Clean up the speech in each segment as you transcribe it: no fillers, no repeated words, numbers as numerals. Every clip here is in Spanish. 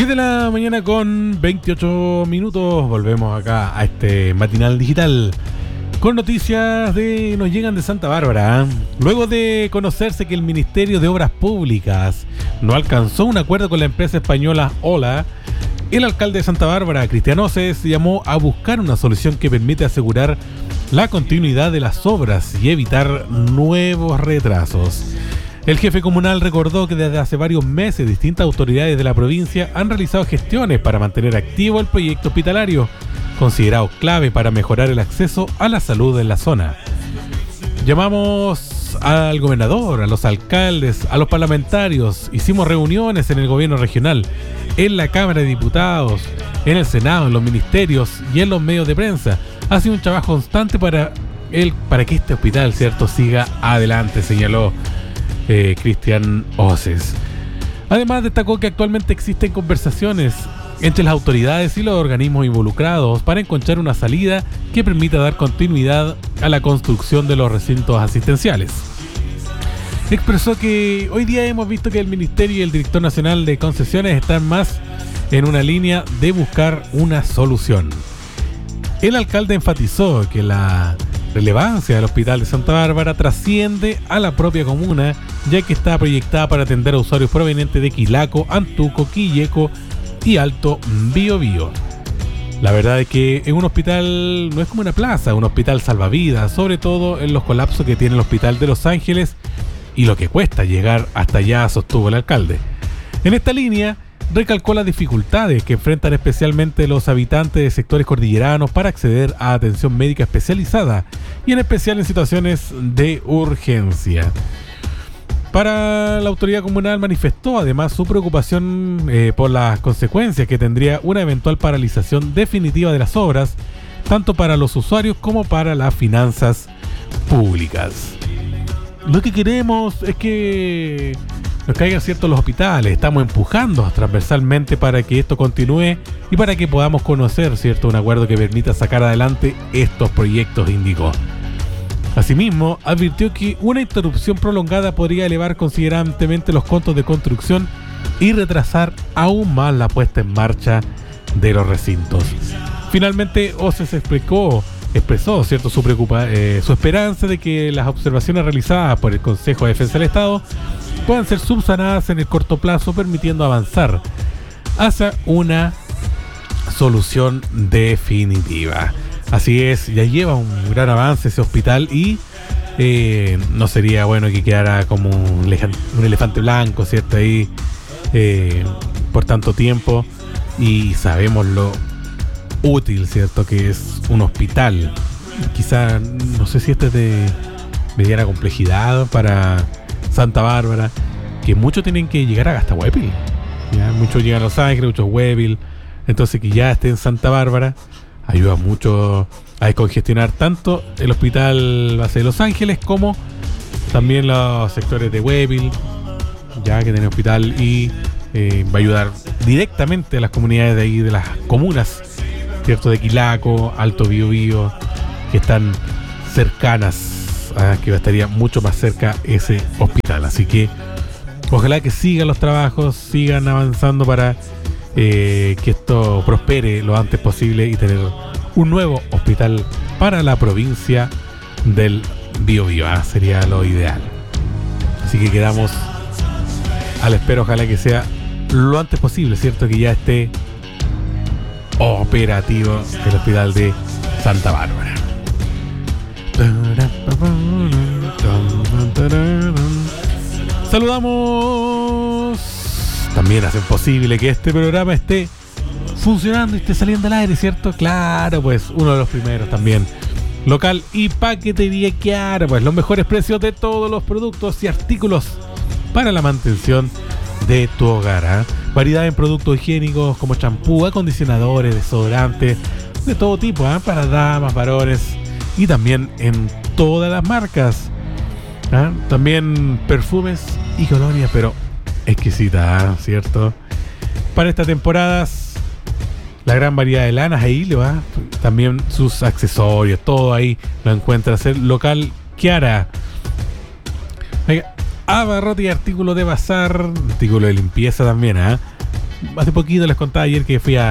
10 de la mañana con 28 minutos. Volvemos acá a este matinal digital con noticias nos llegan de Santa Bárbara. Luego de conocerse que el Ministerio de Obras Públicas no alcanzó un acuerdo con la empresa española Ola, el alcalde de Santa Bárbara, Cristian Oces, llamó a buscar una solución que permita asegurar la continuidad de las obras y evitar nuevos retrasos. El jefe comunal recordó que desde hace varios meses distintas autoridades de la provincia han realizado gestiones para mantener activo el proyecto hospitalario, considerado clave para mejorar el acceso a la salud en la zona. Llamamos al gobernador, a los alcaldes, a los parlamentarios, hicimos reuniones en el gobierno regional, en la Cámara de Diputados, en el Senado, en los ministerios y en los medios de prensa. Ha sido un trabajo constante para que este hospital, ¿cierto?, siga adelante, señaló Cristian Oces. Además, destacó que actualmente existen conversaciones entre las autoridades y los organismos involucrados para encontrar una salida que permita dar continuidad a la construcción de los recintos asistenciales. Expresó que hoy día hemos visto que el Ministerio y el Director Nacional de Concesiones están más en una línea de buscar una solución. El alcalde enfatizó que la relevancia del Hospital de Santa Bárbara trasciende a la propia comuna, ya que está proyectada para atender a usuarios provenientes de Quilaco, Antuco, Quilleco y Alto Biobío. La verdad es que en un hospital no es como una plaza, un hospital salvavidas, sobre todo en los colapsos que tiene el Hospital de Los Ángeles y lo que cuesta llegar hasta allá, sostuvo el alcalde. En esta línea, recalcó las dificultades que enfrentan especialmente los habitantes de sectores cordilleranos para acceder a atención médica especializada y en especial en situaciones de urgencia. Para la autoridad comunal manifestó además su preocupación por las consecuencias que tendría una eventual paralización definitiva de las obras, tanto para los usuarios como para las finanzas públicas. Lo que queremos es que nos caigan ciertos los hospitales, estamos empujando transversalmente para que esto continúe y para que podamos conocer, cierto, un acuerdo que permita sacar adelante estos proyectos, indicó. Asimismo, advirtió que una interrupción prolongada podría elevar considerablemente los costos de construcción y retrasar aún más la puesta en marcha de los recintos. Finalmente, Oces expresó, cierto, su esperanza de que las observaciones realizadas por el Consejo de Defensa del Estado puedan ser subsanadas en el corto plazo, permitiendo avanzar hacia una solución definitiva. Así es, ya lleva un gran avance ese hospital y no sería bueno que quedara como un elefante blanco, ¿cierto? Ahí por tanto tiempo, y sabemos lo útil, ¿cierto?, que es un hospital. Quizá, no sé si este es de mediana complejidad para Santa Bárbara, que muchos tienen que llegar a Gastahuépil, ¿ya? Muchos llegan a Los Ángeles, muchos Huépil, entonces que ya esté en Santa Bárbara ayuda mucho a descongestionar tanto el hospital base de Los Ángeles como también los sectores de Huépil, ya que tiene hospital, y va a ayudar directamente a las comunidades de ahí, de las comunas, ¿cierto?, de Quilaco, Alto Biobío, que están cercanas, que estaría mucho más cerca ese hospital. Así que ojalá que sigan los trabajos, sigan avanzando para que esto prospere lo antes posible y tener un nuevo hospital para la provincia del Biobío. Sería lo ideal. Así que quedamos a la espera, ojalá que sea lo antes posible, ¿cierto?, que ya esté operativo el hospital de Santa Bárbara. Saludamos. También hacen posible que este programa esté funcionando y esté saliendo al aire, ¿cierto? Claro, pues uno de los primeros también. Local y paquetería Chiara, pues los mejores precios de todos los productos y artículos para la mantención de tu hogar. Variedad en productos higiénicos como champú, acondicionadores, desodorantes, de todo tipo, para damas, varones y también en todas las marcas. También perfumes y colonias, pero exquisita, ¿cierto? Para estas temporadas, la gran variedad de lanas e hilo, también sus accesorios, todo ahí lo encuentras en Local Chiara. Abarrote y artículos de bazar, artículos de limpieza también, hace poquito les contaba ayer que fui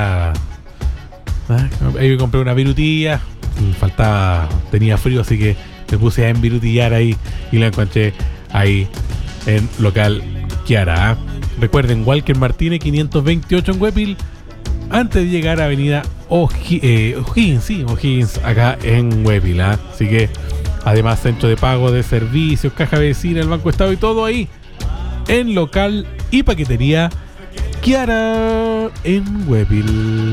ahí compré una virutilla. Tenía frío, así que me puse a envirutillar ahí y la encontré ahí en local Kiara. Recuerden, Walker Martínez 528 en Huepil, antes de llegar a avenida O'Higgins, acá en Huepil. Así que además centro de pago de servicios, caja vecina, el Banco Estado y todo ahí en local y paquetería Kiara en Huepil.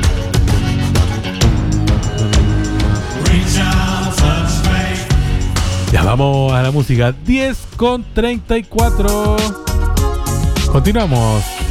Ya vamos a la música. 10:34. Continuamos.